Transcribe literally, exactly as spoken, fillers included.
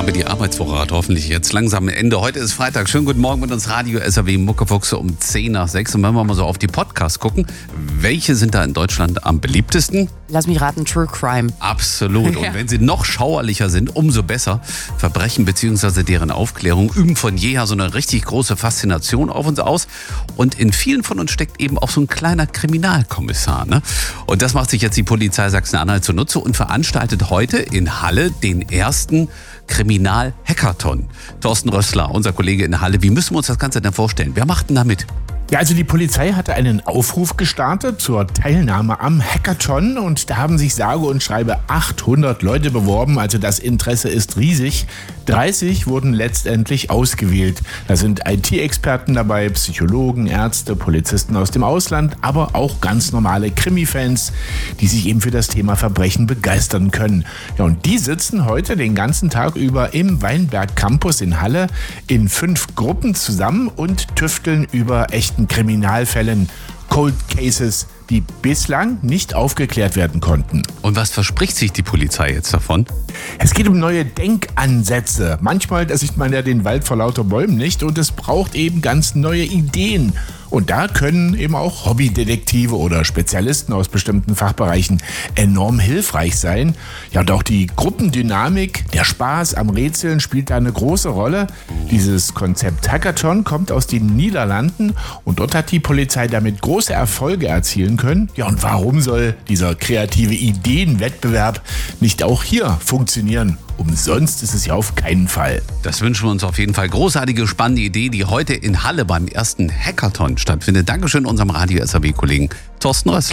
aber die Arbeitswoche hat hoffentlich jetzt langsam ein Ende. Heute ist Freitag. Schönen guten Morgen mit uns Radio S R W Muckefuchse um zehn nach sechs. Und wenn wir mal so auf die Podcasts gucken, welche sind da in Deutschland am beliebtesten? Lass mich raten, True Crime. Absolut. Und Ja. wenn sie noch schauerlicher sind, umso besser. Verbrechen bzw. deren Aufklärung üben von jeher so eine richtig große Faszination auf uns aus. Und in vielen von uns steckt eben auch so ein kleiner Kriminalkommissar. Ne? Und das macht sich jetzt die Polizei Sachsen-Anhalt zunutze und veranstaltet heute in Halle den ersten Kriminal-Hackathon. Thorsten Rössler, unser Kollege in Halle, wie müssen wir uns das Ganze denn vorstellen? Wer macht denn da mit? Ja, also die Polizei hatte einen Aufruf gestartet zur Teilnahme am Hackathon und da haben sich sage und schreibe achthundert Leute beworben, also das Interesse ist riesig. dreißig wurden letztendlich ausgewählt. Da sind I T-Experten dabei, Psychologen, Ärzte, Polizisten aus dem Ausland, aber auch ganz normale Krimi-Fans, die sich eben für das Thema Verbrechen begeistern können. Ja, und die sitzen heute den ganzen Tag über im Weinberg Campus in Halle in fünf Gruppen zusammen und tüfteln über echten Kriminalfällen, Cold Cases, die bislang nicht aufgeklärt werden konnten. Und was verspricht sich die Polizei jetzt davon? Es geht um neue Denkansätze. Manchmal, da sieht man ja den Wald vor lauter Bäumen nicht und es braucht eben ganz neue Ideen. Und da können eben auch Hobbydetektive oder Spezialisten aus bestimmten Fachbereichen enorm hilfreich sein. Ja, und auch die Gruppendynamik, der Spaß am Rätseln spielt da eine große Rolle. Dieses Konzept Hackathon kommt aus den Niederlanden und dort hat die Polizei damit große Erfolge erzielen können. Ja, und warum soll dieser kreative Ideenwettbewerb nicht auch hier funktionieren? Umsonst ist es ja auf keinen Fall. Das wünschen wir uns auf jeden Fall. Großartige, spannende Idee, die heute in Halle beim ersten Hackathon stattfindet. Dankeschön unserem Radio S R W-Kollegen Thorsten Rössler.